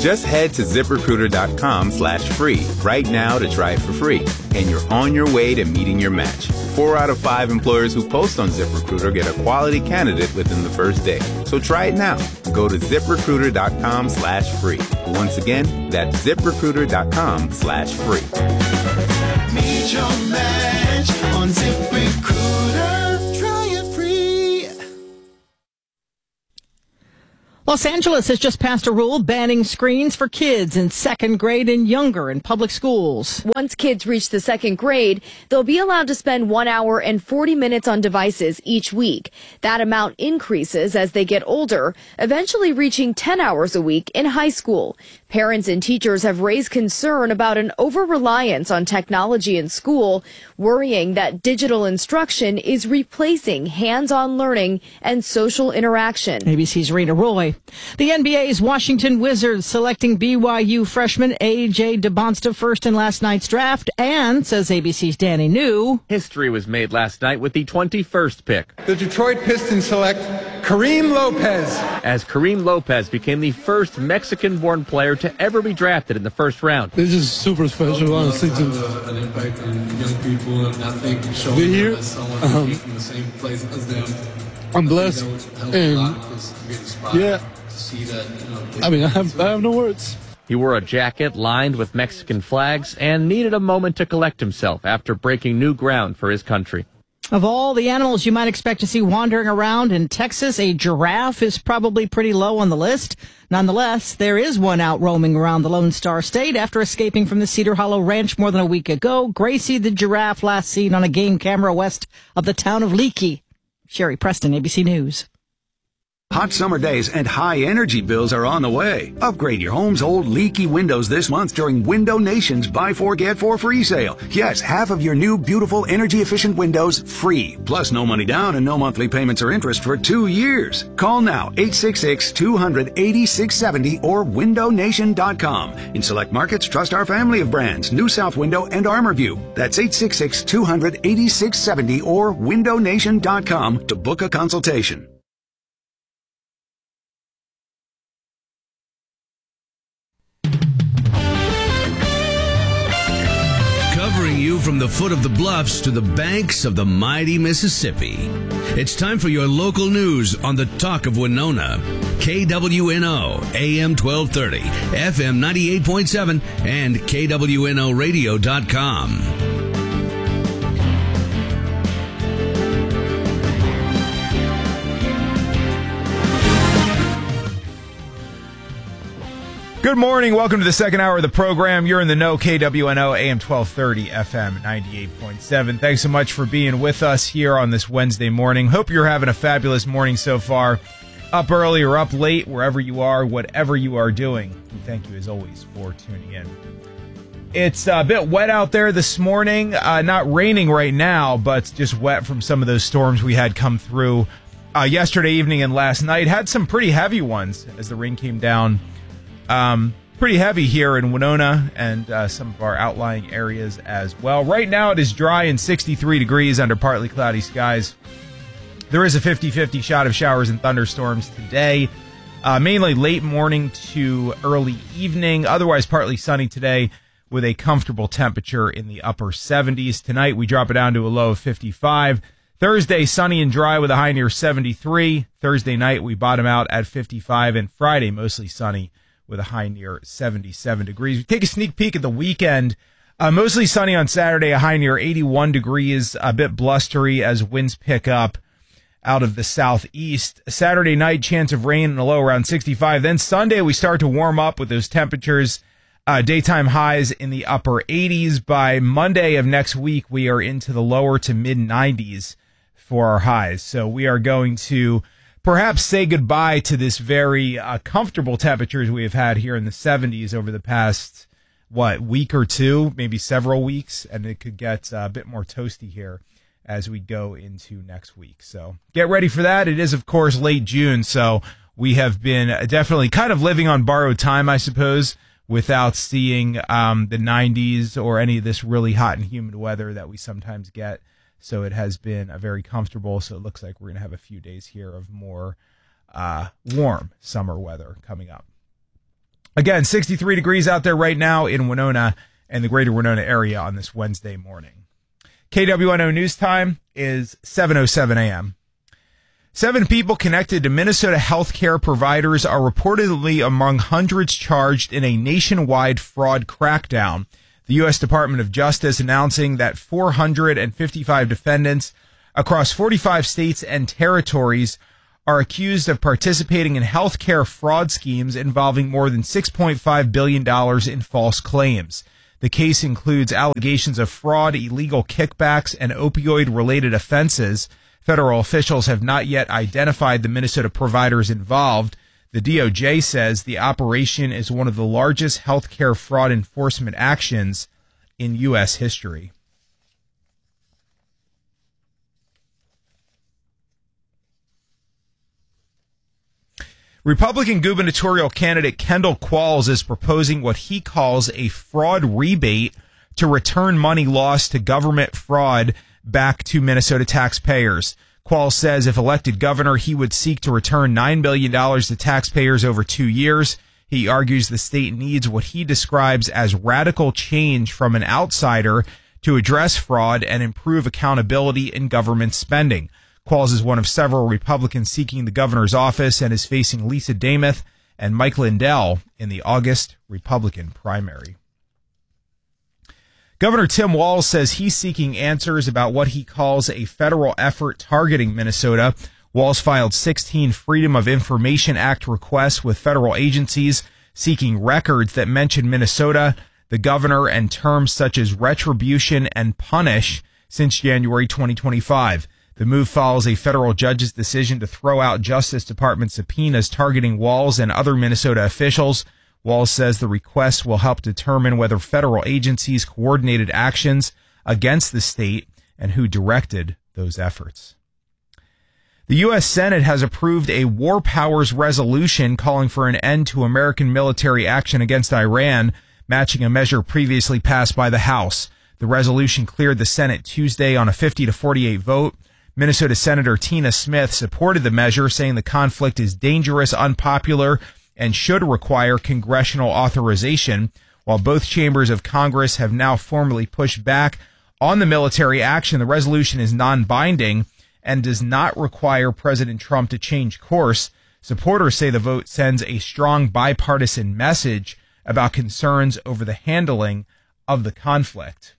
Just head to ZipRecruiter.com/free right now to try it for free. And you're on your way to meeting your match. 4 out of 5 employers who post on ZipRecruiter get a quality candidate within the first day. So try it now. Go to ZipRecruiter.com/free. Once again, that's ZipRecruiter.com/free. Meet your match on ZipRecruiter. Try it free. Los Angeles has just passed a rule banning screens for kids in second grade and younger in public schools. Once kids reach the second grade, they'll be allowed to spend 1 hour and 40 minutes on devices each week. That amount increases as they get older, eventually reaching 10 hours a week in high school. Parents and teachers have raised concern about an over-reliance on technology in school, worrying that digital instruction is replacing hands-on learning and social interaction. ABC's Rita Roy. The NBA's Washington Wizards selecting BYU freshman A.J. DeBonsta first in last night's draft, and, says ABC's Danny New, history was made last night with the 21st pick. The Detroit Pistons select Kareem Lopez. As Kareem Lopez became the first Mexican-born player to ever be drafted in the first round. It's just super special, honestly, to an impact on young people, and I think showing be here. in the same place as them. I'm blessed, and yeah, I mean, I have no words. He wore a jacket lined with Mexican flags and needed a moment to collect himself after breaking new ground for his country. Of all the animals you might expect to see wandering around in Texas, a giraffe is probably pretty low on the list. Nonetheless, there is one out roaming around the Lone Star State after escaping from the Cedar Hollow Ranch more than a week ago. Gracie the giraffe last seen on a game camera west of the town of Leakey. Sherry Preston, ABC News. Hot summer days and high energy bills are on the way. Upgrade your home's old leaky windows this month during Window Nation's Buy 4 Get 4 free sale. Yes, half of your new beautiful energy efficient windows free. Plus no money down and no monthly payments or interest for 2 years. Call now 866-200-8670 or windownation.com. In select markets, trust our family of brands, New South Window and ArmorView. That's 866-200-8670 or windownation.com to book a consultation. Covering you from the foot of the bluffs to the banks of the mighty Mississippi. It's time for your local news on the Talk of Winona. KWNO, AM 1230, FM 98.7, and KWNOradio.com. Good morning. Welcome to the second hour of the program. You're in the know, KWNO, AM 1230, FM 98.7. Thanks so much for being with us here on this Wednesday morning. Hope you're having a fabulous morning so far. Up early or up late, wherever you are, whatever you are doing. We thank you, as always, for tuning in. It's a bit wet out there this morning. Not raining right now, but just wet from some of those storms we had come through yesterday evening and last night. Had some pretty heavy ones as the rain came down. Pretty heavy here in Winona and some of our outlying areas as well. Right now it is dry and 63 degrees under partly cloudy skies. There is a 50-50 shot of showers and thunderstorms today, mainly late morning to early evening. Otherwise partly sunny today with a comfortable temperature in the upper 70s. Tonight we drop it down to a low of 55. Thursday, sunny and dry with a high near 73. Thursday night we bottom out at 55, and Friday mostly sunny with a high near 77 degrees. We take a sneak peek at the weekend. Mostly sunny on Saturday, a high near 81 degrees, a bit blustery as winds pick up out of the southeast. Saturday night, chance of rain and a low around 65. Then Sunday, we start to warm up with those temperatures. Daytime highs in the upper 80s. By Monday of next week, we are into the lower to mid 90s for our highs. So we are going to perhaps say goodbye to this very comfortable temperatures we have had here in the 70s over the past, week or two, maybe several weeks, and it could get a bit more toasty here as we go into next week. So get ready for that. It is, of course, late June, so we have been definitely kind of living on borrowed time, I suppose, without seeing the 90s or any of this really hot and humid weather that we sometimes get. So it has been very comfortable. So it looks like we're going to have a few days here of more warm summer weather coming up. Again, 63 degrees out there right now in Winona and the greater Winona area on this Wednesday morning. KWNO News Time is 7:07 a.m. 7 people connected to Minnesota healthcare providers are reportedly among hundreds charged in a nationwide fraud crackdown. The U.S. Department of Justice announcing that 455 defendants across 45 states and territories are accused of participating in healthcare fraud schemes involving more than $6.5 billion in false claims. The case includes allegations of fraud, illegal kickbacks, and opioid-related offenses. Federal officials have not yet identified the Minnesota providers involved. The DOJ says the operation is one of the largest healthcare fraud enforcement actions in U.S. history. Republican gubernatorial candidate Kendall Qualls is proposing what he calls a fraud rebate to return money lost to government fraud back to Minnesota taxpayers. Qualls says if elected governor, he would seek to return $9 billion to taxpayers over 2 years. He argues the state needs what he describes as radical change from an outsider to address fraud and improve accountability in government spending. Qualls is one of several Republicans seeking the governor's office and is facing Lisa Damoth and Mike Lindell in the August Republican primary. Governor Tim Walz says he's seeking answers about what he calls a federal effort targeting Minnesota. Walz filed 16 Freedom of Information Act requests with federal agencies seeking records that mention Minnesota, the governor, and terms such as retribution and punish since January 2025. The move follows a federal judge's decision to throw out Justice Department subpoenas targeting Walz and other Minnesota officials. Walz says the request will help determine whether federal agencies coordinated actions against the state and who directed those efforts. The U.S. Senate has approved a war powers resolution calling for an end to American military action against Iran, matching a measure previously passed by the House. The resolution cleared the Senate Tuesday on a 50-48 vote. Minnesota Senator Tina Smith supported the measure, saying the conflict is dangerous, unpopular, and should require congressional authorization, while both chambers of Congress have now formally pushed back on the military action. The resolution is non-binding and does not require President Trump to change course. Supporters say the vote sends a strong bipartisan message about concerns over the handling of the conflict.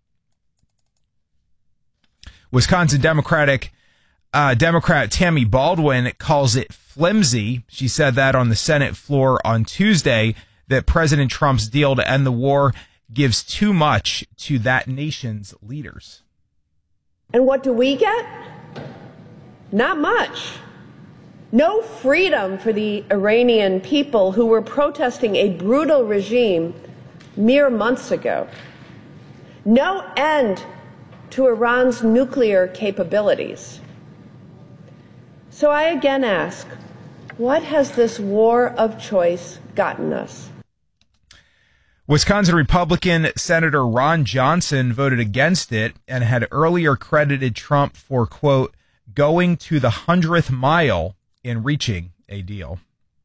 Wisconsin Democrat Tammy Baldwin calls it flimsy. She said that on the Senate floor on Tuesday, that President Trump's deal to end the war gives too much to that nation's leaders. And what do we get? Not much. No freedom for the Iranian people who were protesting a brutal regime mere months ago. No end to Iran's nuclear capabilities. So I again ask, what has this war of choice gotten us? Wisconsin Republican Senator Ron Johnson voted against it and had earlier credited Trump for, quote, going to the 100th mile in reaching a deal.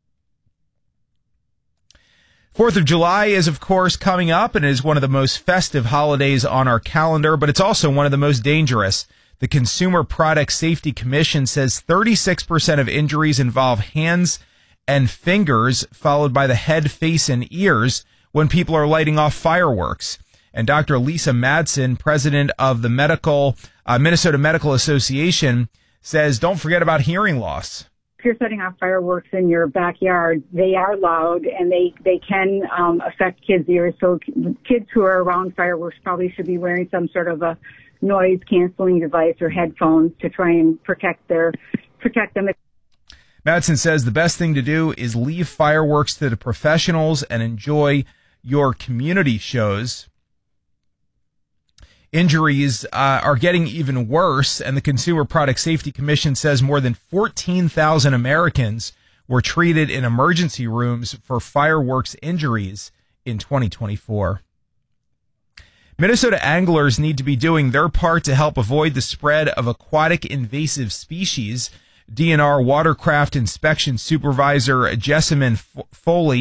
4th of July is, of course, coming up and is one of the most festive holidays on our calendar, but it's also one of the most dangerous. The Consumer Product Safety Commission says 36% of injuries involve hands and fingers, followed by the head, face, and ears when people are lighting off fireworks. And Dr. Lisa Madsen, president of the Minnesota Medical Association, says don't forget about hearing loss. If you're setting off fireworks in your backyard, they are loud and they can affect kids' ears. So kids who are around fireworks probably should be wearing some sort of a noise canceling device or headphones to try and protect them. Madsen says the best thing to do is leave fireworks to the professionals and enjoy your community shows. Injuries are getting even worse, and the Consumer Product Safety Commission says more than 14,000 Americans were treated in emergency rooms for fireworks injuries in 2024. Minnesota anglers need to be doing their part to help avoid the spread of aquatic invasive species. DNR Watercraft Inspection Supervisor Jessamine Foley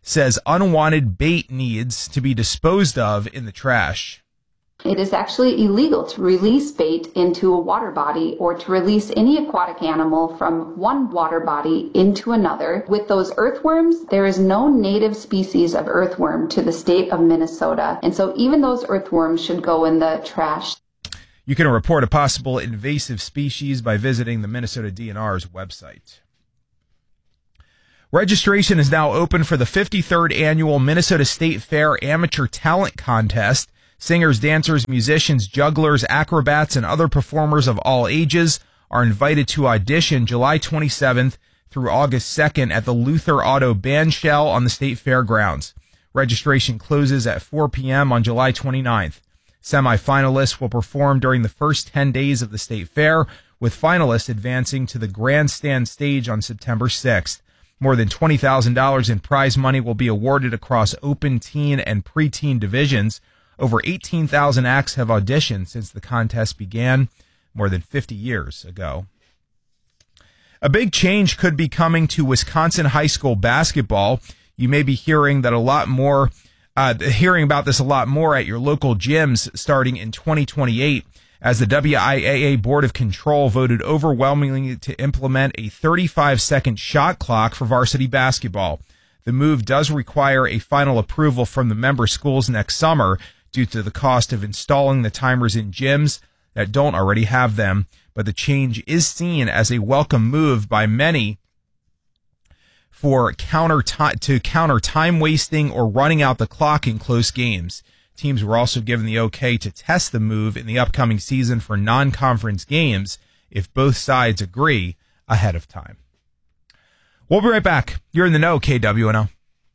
says unwanted bait needs to be disposed of in the trash. It is actually illegal to release bait into a water body or to release any aquatic animal from one water body into another. With those earthworms, there is no native species of earthworm to the state of Minnesota, and so even those earthworms should go in the trash. You can report a possible invasive species by visiting the Minnesota DNR's website. Registration is now open for the 53rd annual Minnesota State Fair Amateur Talent Contest. Singers, dancers, musicians, jugglers, acrobats, and other performers of all ages are invited to audition July 27th through August 2nd at the Luther Auto Bandshell on the State Fairgrounds. Registration closes at 4 p.m. on July 29th. Semi-finalists will perform during the first 10 days of the State Fair, with finalists advancing to the grandstand stage on September 6th. More than $20,000 in prize money will be awarded across open teen and preteen divisions. Over 18,000 acts have auditioned since the contest began more than 50 years ago. A big change could be coming to Wisconsin high school basketball. You may be hearing about this a lot more at your local gyms starting in 2028, as the WIAA Board of Control voted overwhelmingly to implement a 35-second shot clock for varsity basketball. The move does require a final approval from the member schools next summer due to the cost of installing the timers in gyms that don't already have them, but the change is seen as a welcome move by many to counter time wasting or running out the clock in close games. Teams were also given the okay to test the move in the upcoming season for non-conference games if both sides agree ahead of time. We'll be right back. You're in the know, KWNO.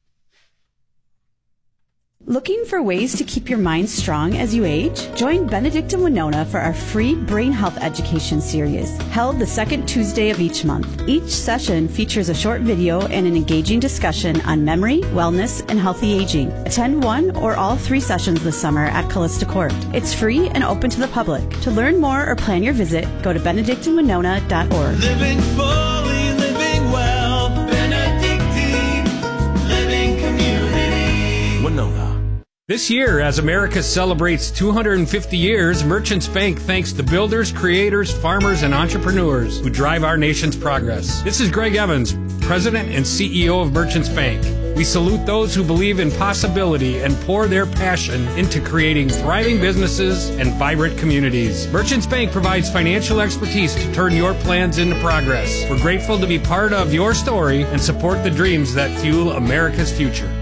Looking for ways to keep your mind strong as you age? Join Benedict and Winona for our free brain health education series, held the second Tuesday of each month. Each session features a short video and an engaging discussion on memory, wellness, and healthy aging. Attend one or all 3 sessions this summer at Callista Court. It's free and open to the public. To learn more or plan your visit, go to benedictandwinona.org. Living fully, living well, Benedictine Living Community. Winona. This year, as America celebrates 250 years, Merchants Bank thanks the builders, creators, farmers, and entrepreneurs who drive our nation's progress. This is Greg Evans, President and CEO of Merchants Bank. We salute those who believe in possibility and pour their passion into creating thriving businesses and vibrant communities. Merchants Bank provides financial expertise to turn your plans into progress. We're grateful to be part of your story and support the dreams that fuel America's future.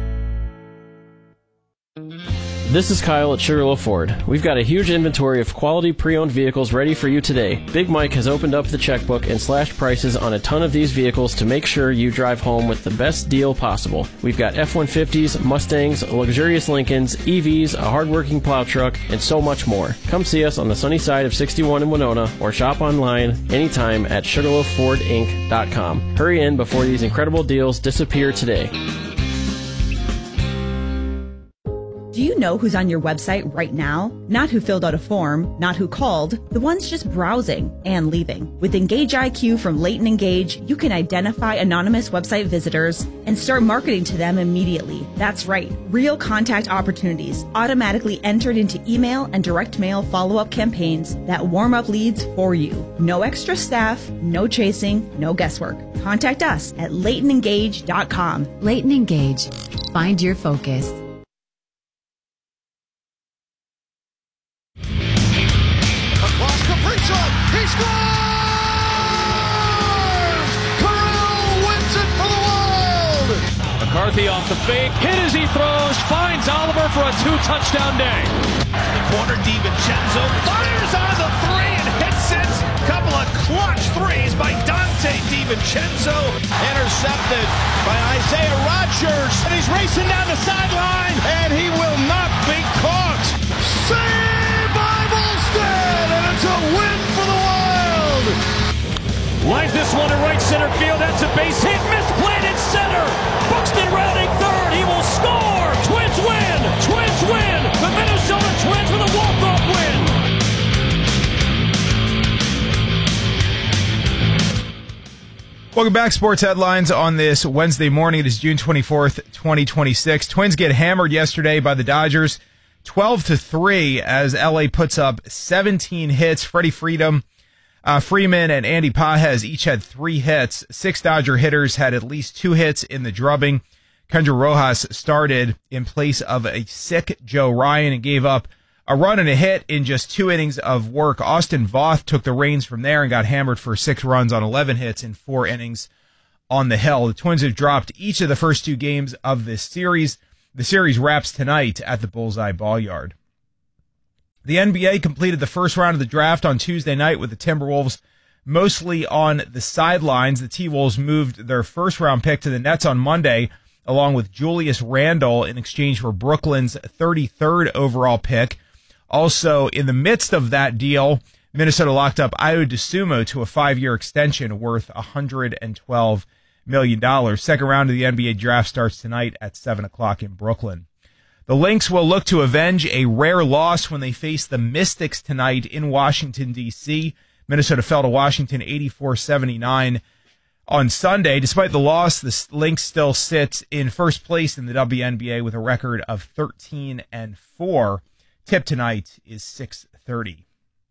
This is Kyle at Sugarloaf Ford. We've got a huge inventory of quality pre-owned vehicles ready for you today. Big Mike has opened up the checkbook and slashed prices on a ton of these vehicles to make sure you drive home with the best deal possible. We've got F-150s, Mustangs, luxurious Lincolns, EVs, a hardworking plow truck, and so much more. Come see us on the sunny side of 61 in Winona or shop online anytime at SugarloafFordInc.com. Hurry in before these incredible deals disappear today. Do you know who's on your website right now? Not who filled out a form, not who called, the ones just browsing and leaving. With Engage IQ from Leighton Engage, you can identify anonymous website visitors and start marketing to them immediately. That's right, real contact opportunities automatically entered into email and direct mail follow-up campaigns that warm up leads for you. No extra staff, no chasing, no guesswork. Contact us at LeightonEngage.com. Leighton Engage. Find your focus. He scores! Corral wins it for the Wild! McCarthy off the fake, hit as he throws, finds Oliver for a 2-touchdown day. The corner, DiVincenzo fires on the 3 and hits it. Couple of clutch threes by Dante DiVincenzo. Intercepted by Isaiah Rodgers. And he's racing down the sideline, and he will not be caught. Saved by Volstead, and it's a win for the Wild. Lines this one to right center field. That's a base hit. Misplayed in center. Buxton rounding third. He will score. Twins win. Twins win. The Minnesota Twins with a walk-off win. Welcome back. Sports headlines on this Wednesday morning. It is June 24th, 2026. Twins get hammered yesterday by the Dodgers 12-3 as LA puts up 17 hits. Freddie Freeman and Andy Pages each had 3 hits. 6 Dodger hitters had at least 2 hits in the drubbing. Kendra Rojas started in place of a sick Joe Ryan and gave up a run and a hit in just 2 innings of work. Austin Voth took the reins from there and got hammered for 6 runs on 11 hits in 4 innings on the hill. The Twins have dropped each of the first 2 games of this series. The series wraps tonight at the Bullseye Ball-Yard. The NBA completed the first round of the draft on Tuesday night with the Timberwolves mostly on the sidelines. The T-Wolves moved their first-round pick to the Nets on Monday, along with Julius Randle in exchange for Brooklyn's 33rd overall pick. Also, in the midst of that deal, Minnesota locked up Ayo Dosunmu to a 5-year extension worth $112 million. Second round of the NBA draft starts tonight at 7 o'clock in Brooklyn. The Lynx will look to avenge a rare loss when they face the Mystics tonight in Washington, D.C. Minnesota fell to Washington 84-79 on Sunday. Despite the loss, the Lynx still sits in first place in the WNBA with a record of 13-4. Tip tonight is 6:30.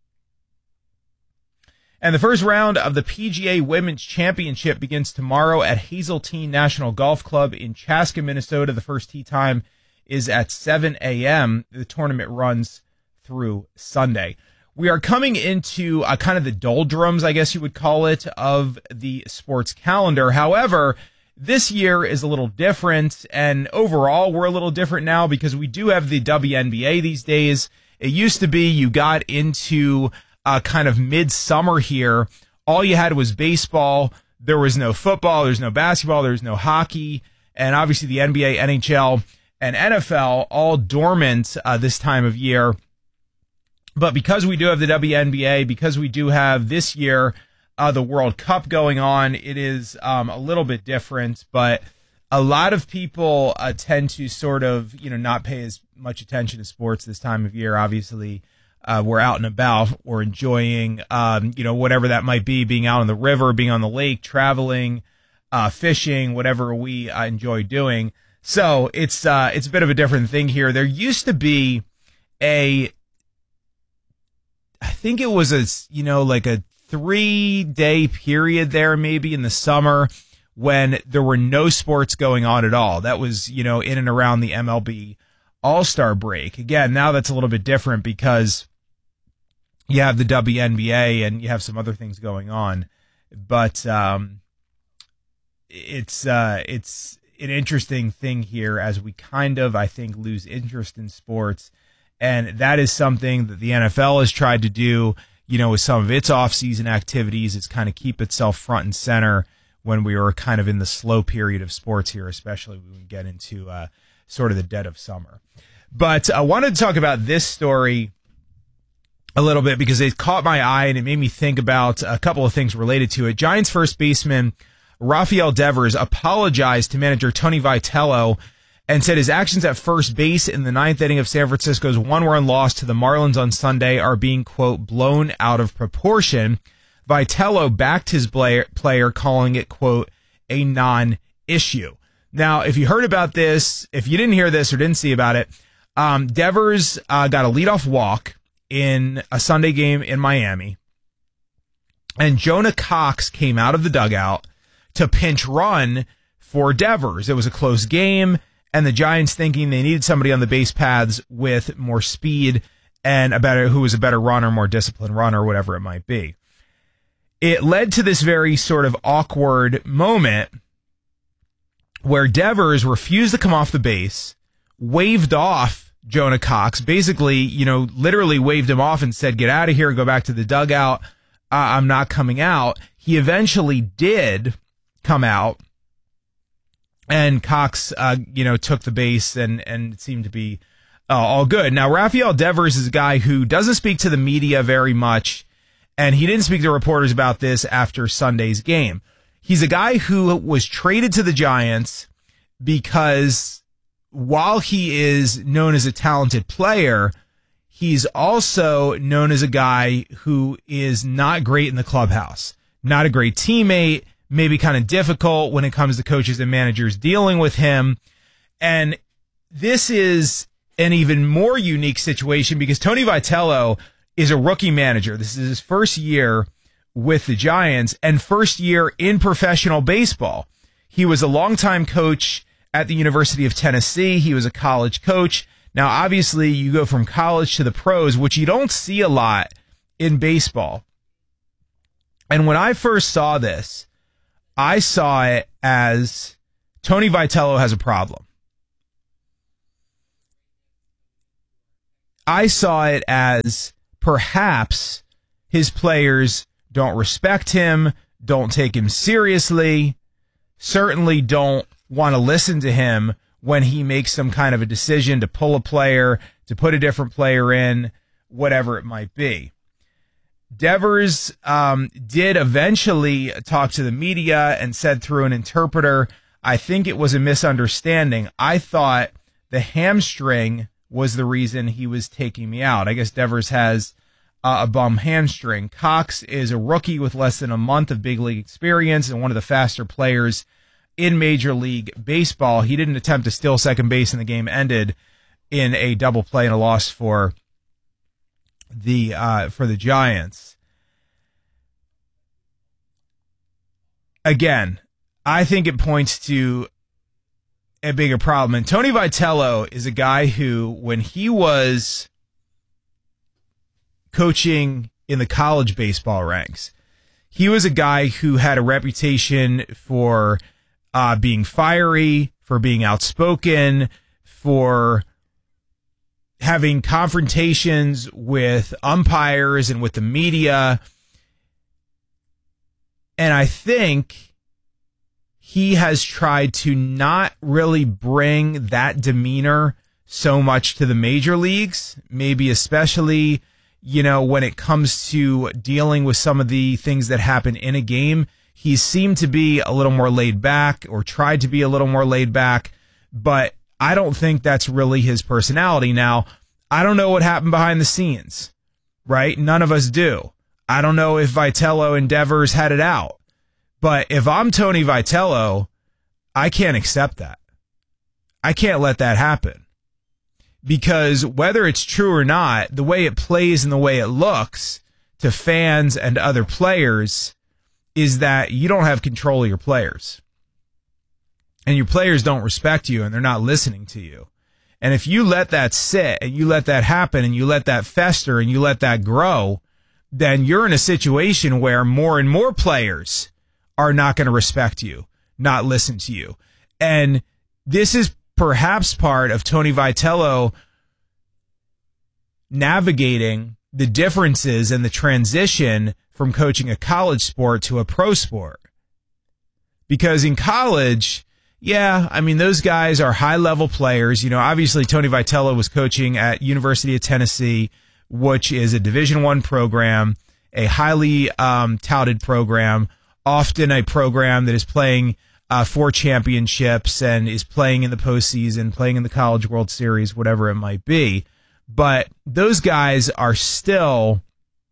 And the first round of the PGA Women's Championship begins tomorrow at Hazeltine National Golf Club in Chaska, Minnesota. The first tee time is at 7 a.m. The tournament runs through Sunday. We are coming into kind of the doldrums, I guess you would call it, of the sports calendar. However, this year is a little different, and overall we're a little different now because we do have the WNBA these days. It used to be you got into kind of midsummer here. All you had was baseball. There was no football. There's no basketball. There's no hockey. And obviously the NBA, NHL, and NFL all dormant this time of year. But because we do have the WNBA, because we do have this year the World Cup going on, it is a little bit different. But a lot of people tend to sort of, not pay as much attention to sports this time of year. Obviously, we're out and about. We're enjoying, whatever that might be, being out on the river, being on the lake, traveling, fishing, whatever we enjoy doing. So it's a bit of a different thing here. There used to be I think it was a 3-day period there maybe in the summer when there were no sports going on at all. That was, in and around the MLB All-Star break. Again, now that's a little bit different because you have the WNBA and you have some other things going on. But it's an interesting thing here as we kind of, I think, lose interest in sports. And that is something that the NFL has tried to do, with some of its off-season activities, is kind of keep itself front and center when we are kind of in the slow period of sports here, especially when we get into sort of the dead of summer. But I wanted to talk about this story a little bit because it caught my eye and it made me think about a couple of things related to it. Giants first baseman Rafael Devers apologized to manager Tony Vitello and said his actions at first base in the 9th inning of San Francisco's 1-run loss to the Marlins on Sunday are being, quote, blown out of proportion. Vitello backed his player, calling it, quote, a non-issue. Now, if you heard about this, if you didn't hear this or didn't see about it, Devers got a leadoff walk in a Sunday game in Miami, and Jonah Cox came out of the dugout to pinch run for Devers. It was a close game, and the Giants, thinking they needed somebody on the base paths with more speed and who was a better runner, more disciplined runner, whatever it might be. It led to this very sort of awkward moment where Devers refused to come off the base, waved off Jonah Cox, basically, literally waved him off and said, get out of here, go back to the dugout. I'm not coming out. He eventually did come out. And Cox, took the base and it seemed to be all good. Now, Rafael Devers is a guy who doesn't speak to the media very much, and he didn't speak to reporters about this after Sunday's game. He's a guy who was traded to the Giants because while he is known as a talented player, he's also known as a guy who is not great in the clubhouse, not a great teammate, maybe kind of difficult when it comes to coaches and managers dealing with him. And this is an even more unique situation because Tony Vitello is a rookie manager. This is his first year with the Giants and first year in professional baseball. He was a longtime coach at the University of Tennessee. He was a college coach. Now, obviously, you go from college to the pros, which you don't see a lot in baseball. And when I first saw this, I saw it as Tony Vitello has a problem. I saw it as perhaps his players don't respect him, don't take him seriously, certainly don't want to listen to him when he makes some kind of a decision to pull a player, to put a different player in, whatever it might be. Devers did eventually talk to the media and said through an interpreter, I think it was a misunderstanding. I thought the hamstring was the reason he was taking me out. I guess Devers has a bum hamstring. Cox is a rookie with less than a month of big league experience and one of the faster players in Major League Baseball. He didn't attempt to steal second base, and the game ended in a double play and a loss for the Giants. Again, I think it points to a bigger problem. And Tony Vitello is a guy who, when he was coaching in the college baseball ranks, he was a guy who had a reputation for being fiery, for being outspoken, for having confrontations with umpires and with the media. And I think he has tried to not really bring that demeanor so much to the major leagues, maybe especially, when it comes to dealing with some of the things that happen in a game. He seemed to be a little more laid back, or tried to be a little more laid back, but I don't think that's really his personality. Now, I don't know what happened behind the scenes, right? None of us do. I don't know if Vitello and Devers had it out. But if I'm Tony Vitello, I can't accept that. I can't let that happen. Because whether it's true or not, the way it plays and the way it looks to fans and other players is that you don't have control of your players. And your players don't respect you, and they're not listening to you. And if you let that sit, and you let that happen, and you let that fester, and you let that grow, then you're in a situation where more and more players are not going to respect you, not listen to you. And this is perhaps part of Tony Vitello navigating the differences and the transition from coaching a college sport to a pro sport. Because in college, those guys are high-level players. Obviously Tony Vitello was coaching at University of Tennessee, which is a Division I program, a highly touted program, often a program that is playing for championships and is playing in the postseason, playing in the College World Series, whatever it might be. But those guys are still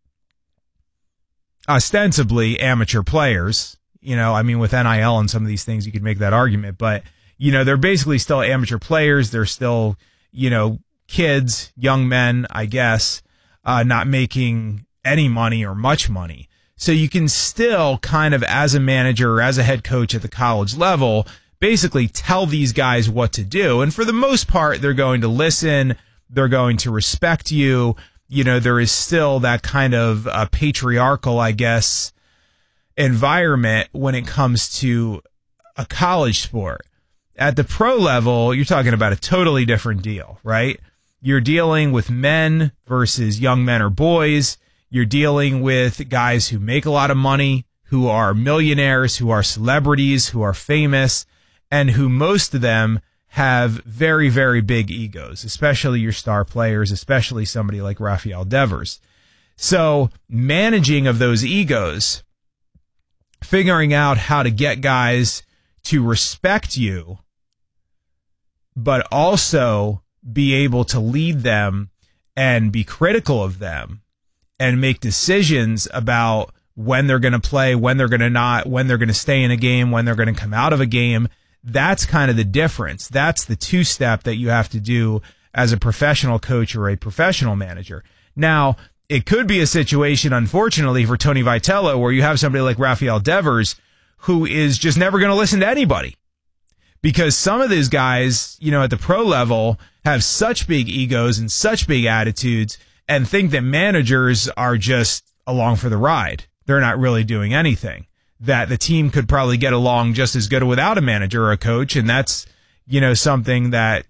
ostensibly amateur players. With NIL and some of these things, you could make that argument. But, they're basically still amateur players. They're still, kids, young men, I guess, not making any money or much money. So you can still kind of, as a manager or as a head coach at the college level, basically tell these guys what to do. And for the most part, they're going to listen. They're going to respect you. There is still that kind of patriarchal, I guess, environment when it comes to a college sport. At the pro level, you're talking about a totally different deal, right? You're dealing with men versus young men or boys. You're dealing with guys who make a lot of money, who are millionaires, who are celebrities, who are famous, and who most of them have very, very big egos, especially your star players, especially somebody like Rafael Devers. So managing of those egos, figuring out how to get guys to respect you, but also be able to lead them and be critical of them and make decisions about when they're going to play, when they're going to not, when they're going to stay in a game, when they're going to come out of a game. That's kind of the difference. That's the two-step that you have to do as a professional coach or a professional manager. Now, it could be a situation, unfortunately, for Tony Vitello, where you have somebody like Rafael Devers who is just never going to listen to anybody. Because some of these guys, at the pro level have such big egos and such big attitudes and think that managers are just along for the ride. They're not really doing anything. That the team could probably get along just as good without a manager or a coach. And that's, something that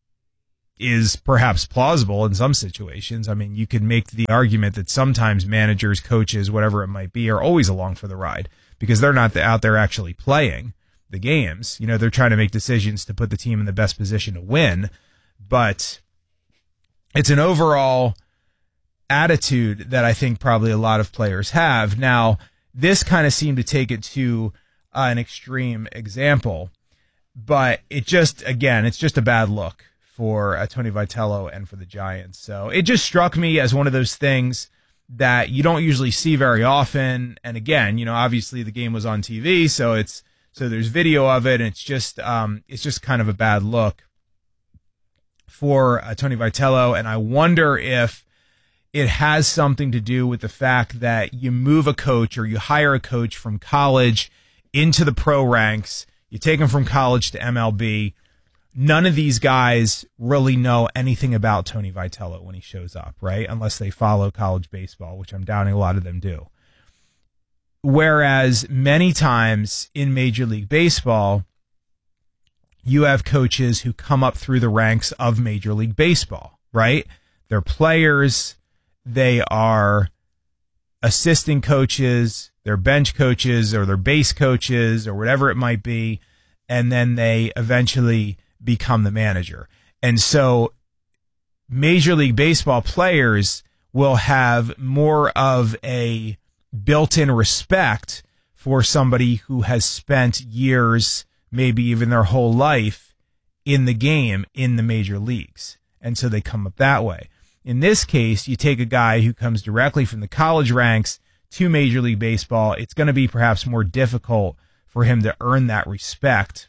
is perhaps plausible in some situations. I mean, you could make the argument that sometimes managers, coaches, whatever it might be, are always along for the ride because they're not out there actually playing the games. They're trying to make decisions to put the team in the best position to win. But it's an overall attitude that I think probably a lot of players have. Now, this kind of seemed to take it to an extreme example, but it's just a bad look for Tony Vitello and for the Giants. So it just struck me as one of those things that you don't usually see very often. And again, obviously the game was on TV, so there's video of it, and it's just kind of a bad look for Tony Vitello. And I wonder if it has something to do with the fact that you move a coach or you hire a coach from college into the pro ranks, you take him from college to MLB. None of these guys really know anything about Tony Vitello when he shows up, right? Unless they follow college baseball, which I'm doubting a lot of them do. Whereas many times in Major League Baseball, you have coaches who come up through the ranks of Major League Baseball, right? They're players, they are assistant coaches, they're bench coaches, or they're base coaches, or whatever it might be, and then they eventually become the manager. And so Major League Baseball players will have more of a built-in respect for somebody who has spent years, maybe even their whole life, in the game in the major leagues. And so they come up that way. In this case, you take a guy who comes directly from the college ranks to Major League Baseball, it's going to be perhaps more difficult for him to earn that respect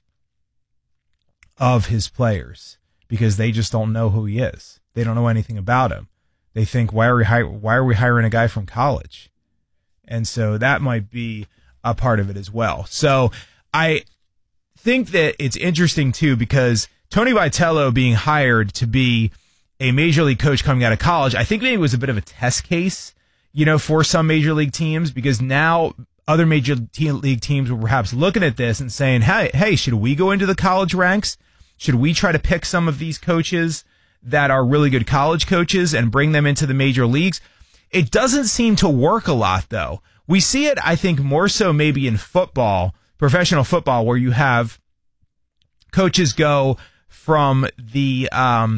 of his players because they just don't know who he is. They don't know anything about him. They think, why are we hiring a guy from college? And so that might be a part of it as well. So I think that it's interesting, too, because Tony Vitello being hired to be a major league coach coming out of college, I think maybe it was a bit of a test case, for some major league teams, because now other major league teams were perhaps looking at this and saying, hey, should we go into the college ranks? Should we try to pick some of these coaches that are really good college coaches and bring them into the major leagues? It doesn't seem to work a lot, though. We see it, I think, more so maybe in football, professional football, where you have coaches go from the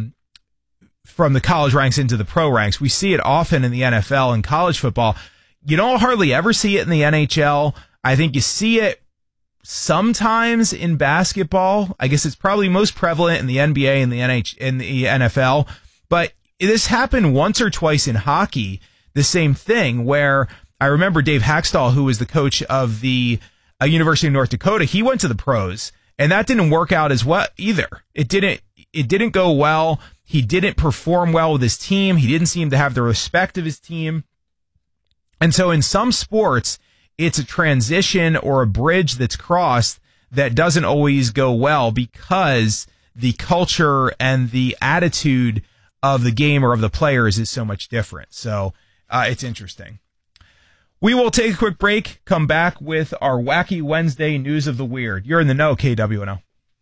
college ranks into the pro ranks. We see it often in the NFL and college football. You don't hardly ever see it in the NHL. I think you see it sometimes in basketball. I guess it's probably most prevalent in the NBA and the NFL. But this happened once or twice in hockey, the same thing, where I remember Dave Haxtell, who was the coach of the University of North Dakota, he went to the pros, and that didn't work out as well either. It didn't go well. He didn't perform well with his team. He didn't seem to have the respect of his team. And so in some sports, it's a transition or a bridge that's crossed that doesn't always go well because the culture and the attitude of the game or of the players is so much different. So it's interesting. We will take a quick break, come back with our Wacky Wednesday News of the Weird. You're in the know, KWNO.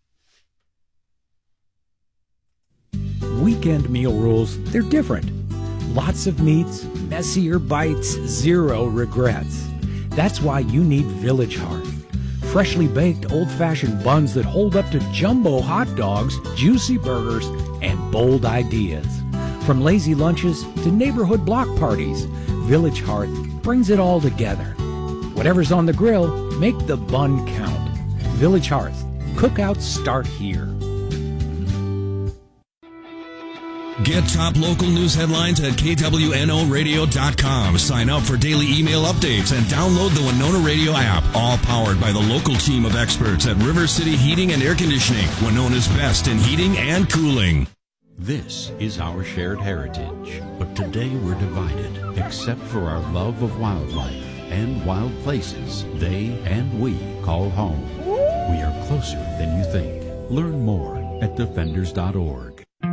Weekend meal rules, they're different. Lots of meats, messier bites, zero regrets. That's why you need Village Hearth. Freshly baked old-fashioned buns that hold up to jumbo hot dogs, juicy burgers, and bold ideas. From lazy lunches to neighborhood block parties, Village Hearth brings it all together. Whatever's on the grill, make the bun count. Village Hearth. Cookouts start here. Get top local news headlines at KWNOradio.com. Sign up for daily email updates and download the Winona Radio app. All powered by the local team of experts at River City Heating and Air Conditioning, Winona's best in heating and cooling. This is our shared heritage, but today we're divided, except for our love of wildlife and wild places they and we call home. We are closer than you think. Learn more at defenders.org.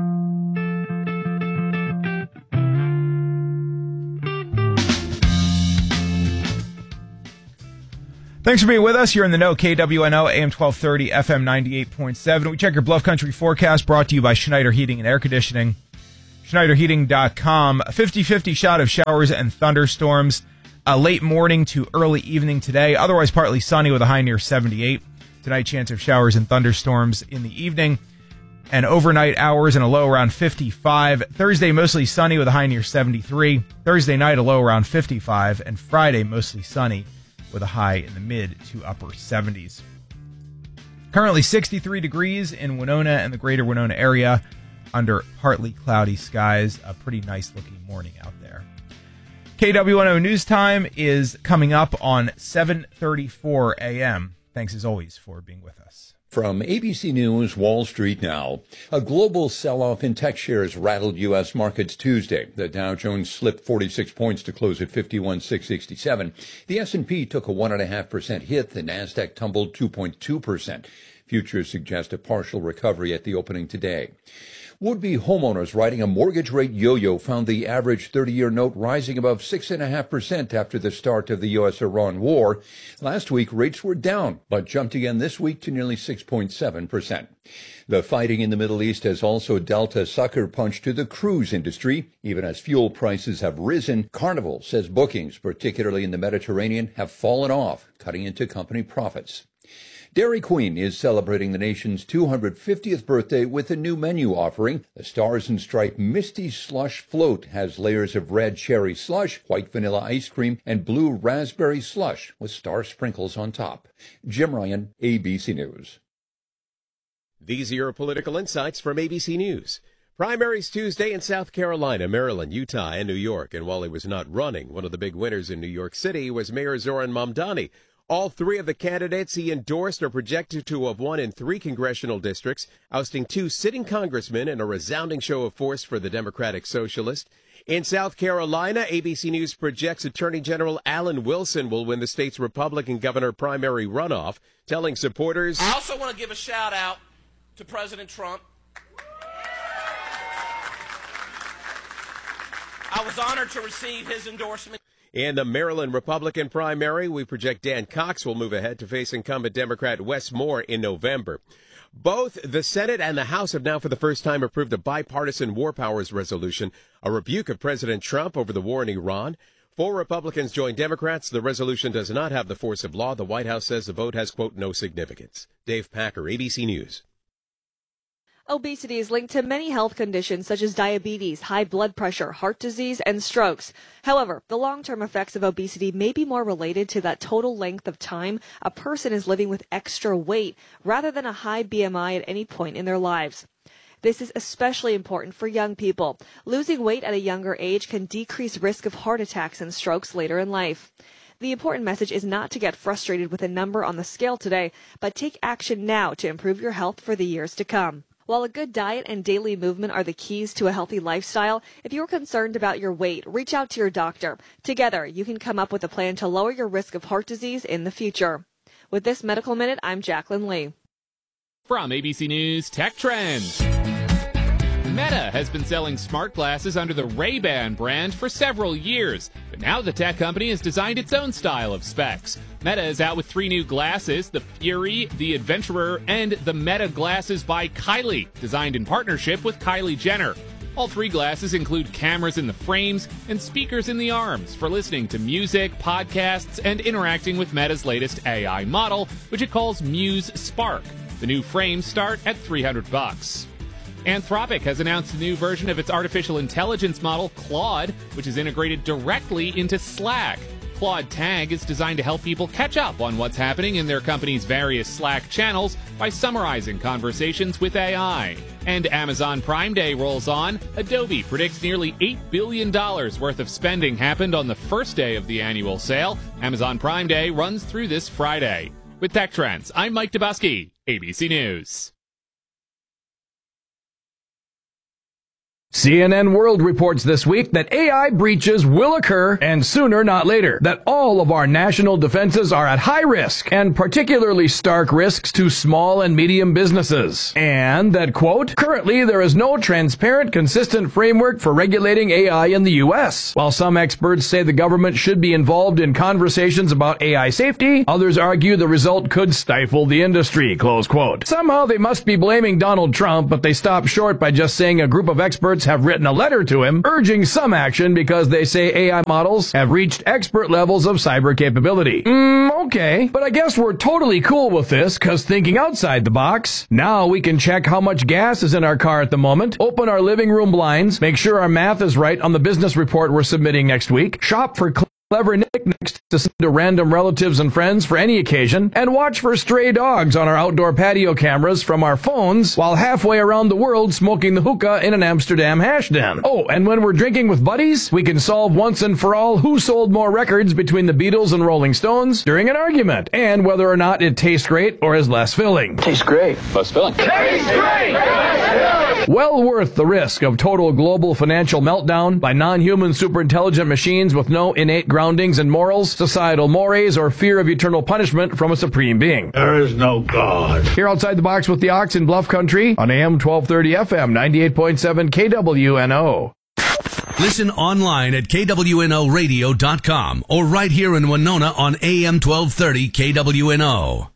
Thanks for being with us. You're in the know. KWNO, AM 1230, FM 98.7. We check your Bluff Country forecast, brought to you by Schneider Heating and Air Conditioning. SchneiderHeating.com. A 50-50 shot of showers and thunderstorms. Late morning to early evening today. Otherwise partly sunny with a high near 78. Tonight, chance of showers and thunderstorms in the evening. And overnight hours and a low around 55. Thursday, mostly sunny with a high near 73. Thursday night, a low around 55. And Friday, mostly sunny with a high in the mid to upper 70s. Currently 63 degrees in Winona and the greater Winona area under partly cloudy skies. A pretty nice looking morning out there. KWNO News Time is coming up on 7:34 a.m. Thanks as always for being with us. From ABC News, Wall Street now. A global sell-off in tech shares rattled U.S. markets Tuesday. The Dow Jones slipped 46 points to close at 51,667. The S&P took a 1.5% hit. The Nasdaq tumbled 2.2%. Futures suggest a partial recovery at the opening today. Would-be homeowners riding a mortgage rate yo-yo found the average 30-year note rising above 6.5% after the start of the U.S.-Iran war. Last week, rates were down, but jumped again this week to nearly 6.7%. The fighting in the Middle East has also dealt a sucker punch to the cruise industry. Even as fuel prices have risen, Carnival says bookings, particularly in the Mediterranean, have fallen off, cutting into company profits. Dairy Queen is celebrating the nation's 250th birthday with a new menu offering. The Stars and Stripe Misty Slush Float has layers of red cherry slush, white vanilla ice cream, and blue raspberry slush with star sprinkles on top. Jim Ryan, ABC News. These are your political insights from ABC News. Primaries Tuesday in South Carolina, Maryland, Utah, and New York. And while he was not running, one of the big winners in New York City was Mayor Zoran Mamdani. All three of the candidates he endorsed are projected to have won in 3 congressional districts, ousting 2 sitting congressmen in a resounding show of force for the Democratic Socialist. In South Carolina, ABC News projects Attorney General Alan Wilson will win the state's Republican governor primary runoff, telling supporters, I also want to give a shout out to President Trump. I was honored to receive his endorsement. In the Maryland Republican primary, we project Dan Cox will move ahead to face incumbent Democrat Wes Moore in November. Both the Senate and the House have now for the first time approved a bipartisan war powers resolution, a rebuke of President Trump over the war in Iran. 4 Republicans join Democrats. The resolution does not have the force of law. The White House says the vote has, quote, no significance. Dave Packer, ABC News. Obesity is linked to many health conditions such as diabetes, high blood pressure, heart disease, and strokes. However, the long-term effects of obesity may be more related to that total length of time a person is living with extra weight rather than a high BMI at any point in their lives. This is especially important for young people. Losing weight at a younger age can decrease risk of heart attacks and strokes later in life. The important message is not to get frustrated with a number on the scale today, but take action now to improve your health for the years to come. While a good diet and daily movement are the keys to a healthy lifestyle, if you're concerned about your weight, reach out to your doctor. Together, you can come up with a plan to lower your risk of heart disease in the future. With this Medical Minute, I'm Jacqueline Lee. From ABC News Tech Trends. Meta has been selling smart glasses under the Ray-Ban brand for several years, but now the tech company has designed its own style of specs. Meta is out with 3 new glasses, the Fury, the Adventurer, and the Meta Glasses by Kylie, designed in partnership with Kylie Jenner. All 3 glasses include cameras in the frames and speakers in the arms for listening to music, podcasts, and interacting with Meta's latest AI model, which it calls Muse Spark. The new frames start at $300. Anthropic has announced a new version of its artificial intelligence model, Claude, which is integrated directly into Slack. Claude Tag is designed to help people catch up on what's happening in their company's various Slack channels by summarizing conversations with AI. And Amazon Prime Day rolls on. Adobe predicts nearly $8 billion worth of spending happened on the first day of the annual sale. Amazon Prime Day runs through this Friday. With Tech Trends, I'm Mike Dubusky, ABC News. CNN World reports this week that AI breaches will occur, and sooner not later, that all of our national defenses are at high risk, and particularly stark risks to small and medium businesses. And that, quote, currently there is no transparent, consistent framework for regulating AI in the U.S. While some experts say the government should be involved in conversations about AI safety, others argue the result could stifle the industry, close quote. Somehow they must be blaming Donald Trump, but they stop short by just saying a group of experts have written a letter to him urging some action because they say AI models have reached expert levels of cyber capability. Okay, but I guess we're totally cool with this because thinking outside the box, now we can check how much gas is in our car at the moment, open our living room blinds, make sure our math is right on the business report we're submitting next week, shop for clever knickknacks to send to random relatives and friends for any occasion, and watch for stray dogs on our outdoor patio cameras from our phones while halfway around the world smoking the hookah in an Amsterdam hash den. Oh, and when we're drinking with buddies, we can solve once and for all who sold more records between the Beatles and Rolling Stones during an argument, and whether or not it tastes great or is less filling. Tastes great. Less filling. Tastes great! Well worth the risk of total global financial meltdown by non-human superintelligent machines with no innate groundings in morals, societal mores, or fear of eternal punishment from a supreme being. There is no God. Here outside the box with the Ox in Bluff Country on AM 1230 FM 98.7 KWNO. Listen online at KWNOradio.com or right here in Winona on AM 1230 KWNO.